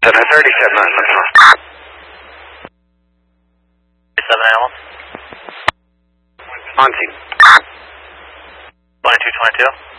737, that's all. 7 animals. On scene. 2222.